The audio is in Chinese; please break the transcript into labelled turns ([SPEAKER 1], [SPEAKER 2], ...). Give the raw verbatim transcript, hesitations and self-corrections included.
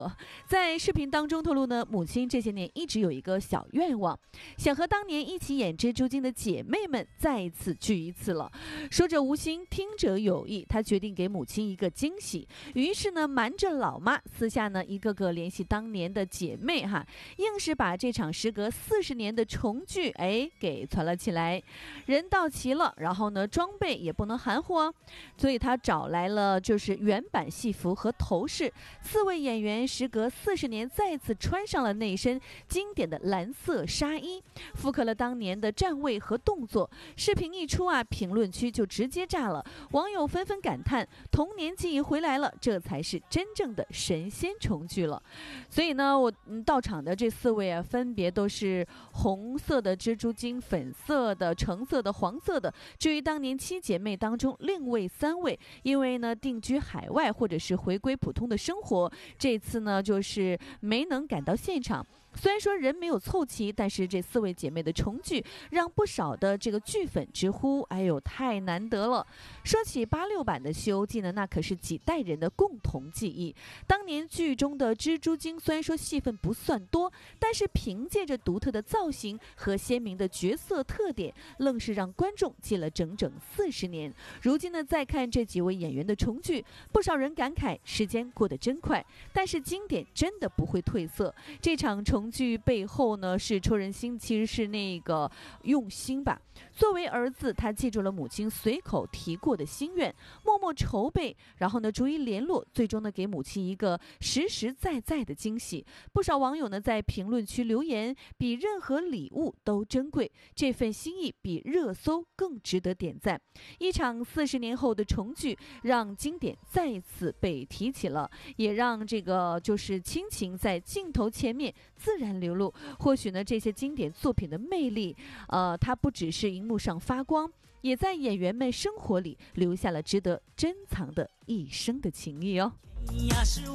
[SPEAKER 1] 在视频当中透露呢，母亲这些年一直有一个小愿望，想和当年一起演蜘蛛精的姐妹们再一次聚一次了。说者无心，听者有意，她决定给母亲一个惊喜，于是呢，瞒着老妈，私下呢一个个联系当年的姐妹哈，硬是把这场时隔四十年的重聚哎给传了起来。人到齐了，然后呢装备也不能含糊哦，所以他找来了就是原版戏服和头饰，四位演员时隔四十年再次穿上了那身经典的蓝色纱衣，复刻了当年的站位和动作。视频一出啊，评论区就直接炸了，网友纷纷感叹童年记忆回来了，这才是真正的神仙重聚了。所以呢，我、嗯、到场的这四位啊，分别都是红色的蜘蛛精、粉色的、橙色的、黄色的。至于当年七姐妹当中另位三位，因为呢定居海外或者是回归普通的生活，这次呢就是没能赶到现场。虽然说人没有凑齐，但是这四位姐妹的重聚让不少的这个剧粉直呼哎呦太难得了。说起八六版的《西游记》呢，那可是几代人的共同记忆。当年剧中的蜘蛛精虽然说戏份不算多，但是凭借着独特的造型和鲜明的角色特点，愣是让观众记了整整四十年。如今呢再看这几位演员的重聚，不少人感慨时间过得真快，但是经典真的不会褪色。这场重剧背后呢是戳人心，其实是那个用心吧。作为儿子，他记住了母亲随口提过的心愿，默默筹备，然后呢逐一联络，最终呢给母亲一个实实在在的惊喜。不少网友呢在评论区留言，比任何礼物都珍贵，这份心意比热搜更值得点赞。一场四十年后的重聚，让经典再一次被提起了，也让这个就是亲情在镜头前面自然流露。或许呢这些经典作品的魅力呃，它不只是荧幕上发光，也在演员们生活里留下了值得珍藏的一生的情谊哦。